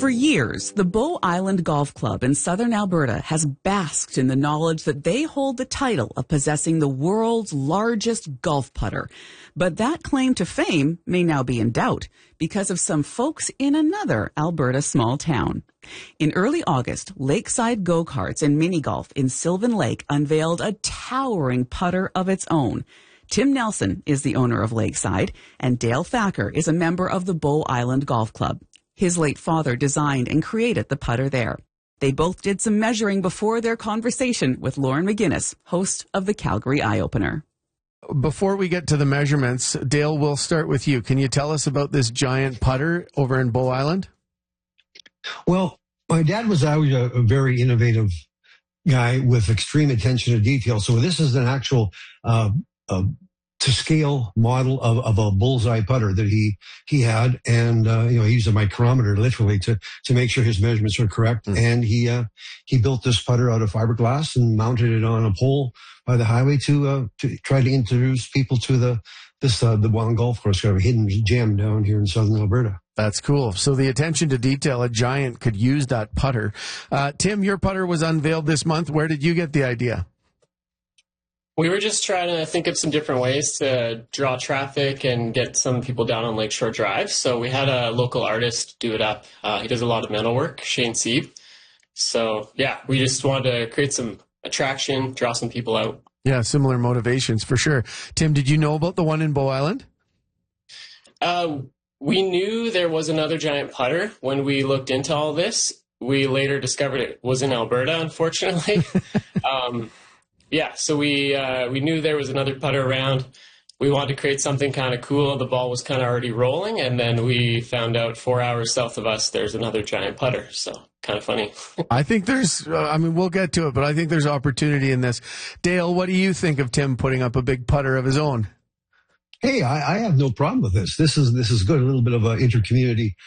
For years, the Bow Island Golf Club in southern Alberta has basked in the knowledge that they hold the title of possessing the world's largest golf putter. But that claim to fame may now be in doubt because of some folks in another Alberta small town. In early August, Lakeside Go-Karts and Mini Golf in Sylvan Lake unveiled a towering putter of its own. Tim Nelson is the owner of Lakeside, and Dale Thacker is a member of the Bow Island Golf Club. His late father designed and created the putter there. They both did some measuring before their conversation with Lauren McGinnis, host of the Calgary Eye Opener. Before we get to the measurements, Dale, we'll start with you. Can you tell us about this giant putter over in Bow Island? Well, my dad was always a very innovative guy with extreme attention to detail. So this is an actual to scale model of a bullseye putter that he had, and he used a micrometer literally to make sure his measurements were correct. And he built this putter out of fiberglass and mounted it on a pole by the highway to try to introduce people to the Bow Golf Course, kind of a hidden gem down here in southern Alberta. That's cool. So the attention to detail, a giant could use that putter. Tim, your putter was unveiled this month. Where did you get the idea? We were just trying to think of some different ways to draw traffic and get some people down on Lakeshore Drive. So we had a local artist do it up. He does a lot of metal work, Shane Sieb. So, yeah, we just wanted to create some attraction, draw some people out. Yeah, similar motivations for sure. Tim, did you know about the one in Bow Island? We knew there was another giant putter when we looked into all this. We later discovered it was in Alberta, unfortunately. Yeah, so we knew there was another putter around. We wanted to create something kind of cool. The ball was kind of already rolling, and then we found out 4 hours south of us there's another giant putter. So kind of funny. I think there's, we'll get to it, but I think there's opportunity in this. Dale, what do you think of Tim putting up a big putter of his own? Hey, I have no problem with this. This is good. A little bit of an inter-community